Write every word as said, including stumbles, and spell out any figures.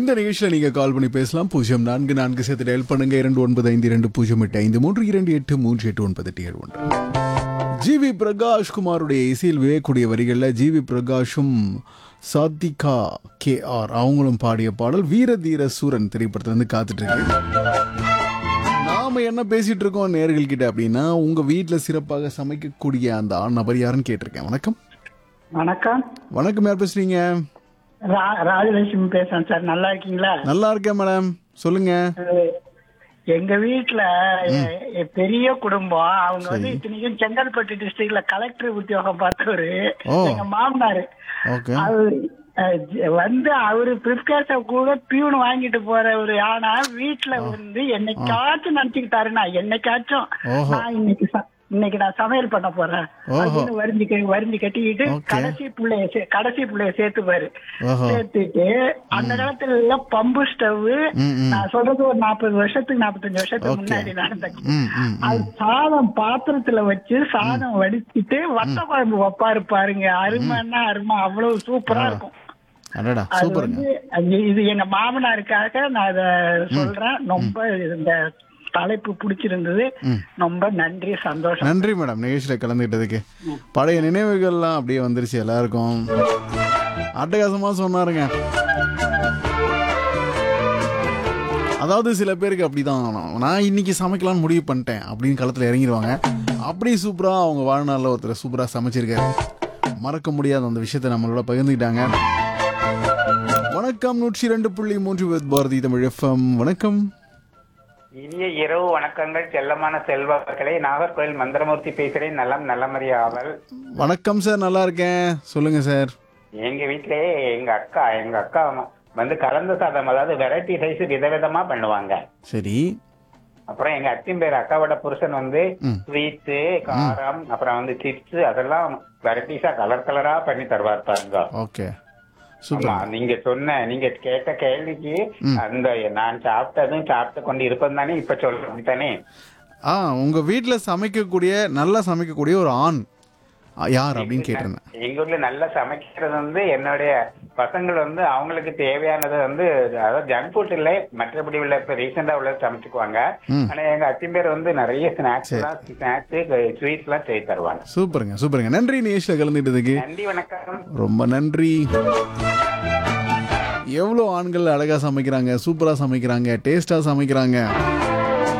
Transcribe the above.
இந்த நிகழ்ச்சியில் நீங்கள் கால் பண்ணி பேசலாம். பூஜ்ஜியம் நான்கு நான்கு சேர்த்து டயல் பண்ணுங்க. இரண்டு ஒன்பது ஐந்து இரண்டு பூஜ்ஜியம் எட்டு ஐந்து மூன்று இரண்டு எட்டு மூன்று எட்டு ஒன்பது எட்டு ஏழு ஒன்று. ஜிவி பிரகாஷ் குமாருடைய இசையில் வியக்கூடிய வரிகளில் ஜிவி பிரகாஷும் சாத்திகா கே ஆர் அவங்களும் பாடிய பாடல் வீரதீர சூரன் திரைப்படத்திலிருந்து காத்துட்டு இருக்கு. நாம என்ன பேசிட்டு இருக்கோம் நேயர்கள் கிட்ட அப்படின்னா, உங்க வீட்டில் சிறப்பாக சமைக்கக்கூடிய அந்த ஆண் நபர் யாருன்னு கேட்டிருக்கேன். வணக்கம். வணக்கம். வணக்கம், யார் பேசுறீங்க? ரா- ராஜலட்சுமி பேசுறேன் சார். நல்லா இருக்கீங்களா? நல்லா இருக்கேன் மேடம், சொல்லுங்க. அஹ் எங்க வீட்டுல எ- பெரிய குடும்பம். அவங்க வந்து இத்தனைக்கும் செங்கல்பட்டு டிஸ்ட்ரிக்ட்ல கலெக்டர் உத்தியோகம் பார்த்தவரு ஓ. எங்க மாமனாரு. ஓகே. அவரு அஹ், ஜ- வந்து அவரு பிரிஸ்கேஷ கூட பியூன் வாங்கிட்டு போற ஒரு ஆனா வீட்டுல வந்து என்னைக்காச்சும் நினைச்சுக்கிட்டாருன்னா என்னைக்காச்சும் ஓஹோ. நான் இன்னைக்கு ச- இன்னைக்கு நான் சமையல் பண்ண போறேன் ஓஹோ. அப்படின்னு வரிஞ்சு கட்டி- வரிஞ்சு கட்டிக்கிட்டு ஓகே. கடைசி பிள்ளைய சே- கடைசி பிள்ளைய சேர்த்துப்பாரு. ஓஹோ. சேர்த்துட்டு அந்த காலத்துல எல்லாம் பம்பு ஸ்டவ், ம், ம். நான் சொல்றது ஒரு நாற்பது வருஷத்துக்கு நாற்பத்தஞ்சு வருஷத்துக்கு ஓகே. முன்னாடி நடந்துச்சு. ம், ம், அது ம். சாதம் பாத்திரத்துல வச்சு சாதம் வடிச்சிட்டு வத்த குழம்பு வைப்பாரு பாருங்க. அருமைன்னா அருமை, அவ்வளவு சூப்பரா இருக்கும். அடடா, அது சூப்பருங்க. வந்து அது- இது எங்க மாமனாருக்காக நான் இத சொல்றேன். ரொம்ப இந்த தலைப்பு பிடிச்சிருந்தது. ம். ரொம்ப நன்றி, சந்தோஷம். நன்றி மேடம், நிகழ்ச்சியில் கலந்துக்கிட்டதுக்கு. பழைய நினைவுகள்லாம் அப்படியே வந்துருச்சு எல்லாருக்கும். அட்டகாசமா சொன்னாருங்க. அதாவது சில பேருக்கு அப்படிதான், நான் இன்னைக்கு சமைக்கலாம்னு முடிவு பண்ணிட்டேன் அப்படின்னு களத்தில் இறங்கிடுவாங்க. அப்படி சூப்பராக அவங்க வாழ்நாளில் ஒருத்தர் சூப்பராக சமைச்சிருக்காரு. மறக்க முடியாத அந்த விஷயத்தை நம்மளோட பகிர்ந்துக்கிட்டாங்க. வணக்கம். நூற்றி ரெண்டு புள்ளி மூன்று வித் பாரதி தமிழ் எஃப்எம். வணக்கம். இனிய இரவு வணக்கங்கள் செல்லமான செல்வர்களே. நாகர்கோவில் மந்திரமூர்த்தி பேசுறேன். நலம் நல்லமறி ஆவல். வணக்கம் சார், நல்லா இருக்கேன். சொல்லுங்க சார். எங்க வீட்டிலேயே எங்க அக்கா எங்க அக்கா வந்து கலந்த சாதம், அதாவது வெரைட்டி ரைஸ் விதவிதமா பண்ணுவாங்க. சரி. அப்புறம் எங்க அத்தின் பேர் அக்காவோட புருஷன் வந்து ம். ஸ்வீட்ஸு, காரம், அப்புறம் வந்து சிப்ஸ், அதெல்லாம் வெரைட்டிஸா கலர் கலரா பண்ணி தருவார் பாருங்க. ஓகே, ஆமா, சூப்பர். நீங்க சொன்ன நீங்க கேட்ட கேள்விக்கு ம். அந்த நான் சாப்பிட்டதும் சாப்பிட்டு கொண்டு இருப்பது தானே இப்ப சொல்றேன் தானே. ஆ, உங்க வீட்டில் சமைக்கக்கூடிய நல்லா சமைக்கக்கூடிய ஒரு ஆண் ஆ, யார் அப்படின்னு கேட்டிருந்தேன். எங்க ஊர்ல நல்லா சமைக்கிறது வந்து என்னுடைய பசங்கள் வந்து அவங்களுக்கு தேவையானது வந்து, அதாவது ஜங்க் ஃபுட் இல்லை, மற்றபடி உள்ள இப்ப ரீசெண்டா உள்ள சமைச்சுக்குவாங்க. ம். ஆனா எங்க அத்தி பேர் வந்து நிறைய ஸ்நாக்ஸ் எல்லாம் ஸ்நாக்ஸ் ஸ்வீட்ஸ் எல்லாம் செய்து தருவாங்க. சூப்பருங்க, சூப்பருங்க. நன்றி நிகழ்ச்சியில் கலந்துட்டதுக்கு. நன்றி, வணக்கம். ரொம்ப நன்றி. எவ்வளோ ஆண்கள் அழகாக சமைக்கிறாங்க, சூப்பராக சமைக்கிறாங்க, டேஸ்டாக சமைக்கிறாங்க.